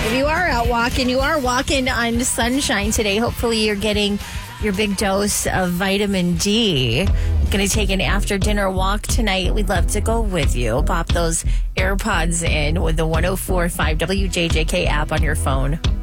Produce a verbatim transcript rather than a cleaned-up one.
If you are out walking, you are walking on sunshine today. Hopefully you're getting your big dose of vitamin D. Going to take an after dinner walk tonight. We'd love to go with you. Pop those AirPods in with the one oh four point five W J J K app on your phone.